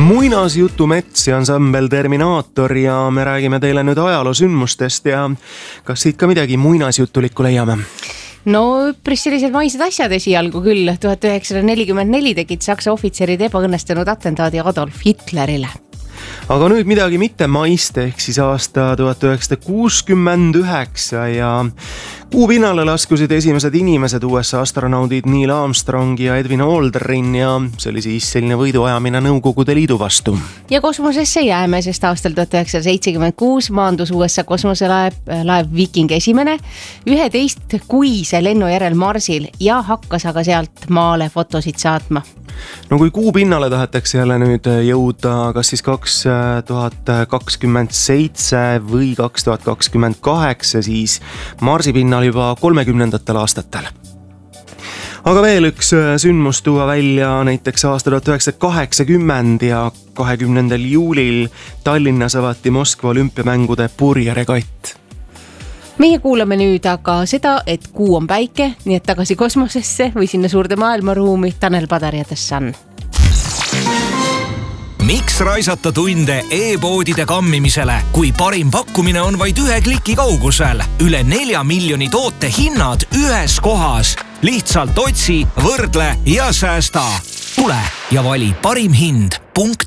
Muinasjutu Mets ja ansambel Terminaator ja me räägime teile nüüd ajaloosündmustest ja kas siit ka midagi muinasjutulikku leiame? No üpris sellised maised asjad esialgu küll. 1944 tegid Saksa ohvitserid ebaõnnestunud atentaadi Adolf Hitlerile. Aga nüüd midagi mitte maist ehk siis aasta 1969 ja kuu pinnale laskusid esimesed inimesed USA astronaudid Neil Armstrong ja Edwin Aldrin ja see oli siis selline võiduajamine Nõukogude Liidu vastu. Ja kosmosesse jääme, sest aastal 1976 maandus USA kosmoselaev Viking esimene 11-kuise lennu järel Marsil ja hakkas aga sealt maale fotosid saatma. No kui kuu pinnale tahetakse jälle nüüd jõuda, kas siis 2027 või 2028, siis Marsi pinnal juba 30. aastatel. Aga veel üks sündmus tuua välja näiteks aasta 1980 ja 20. juulil Tallinnas avati Moskva olümpiamängude purjeregatt. Meie kuulame nüüd aga seda, et kuu on päike, nii et tagasi kosmosesse või sinna suurde maailmaruumi Tanel Padar ja The Sun. Miks raisata tunde e-poodide kammimisele, kui parim pakkumine on vaid 1 kliki kaugusel? Üle 4 miljoni toote hinnad ühes kohas. Lihtsalt otsi, võrdle ja säästa. Tule ja vali parimhind.ee.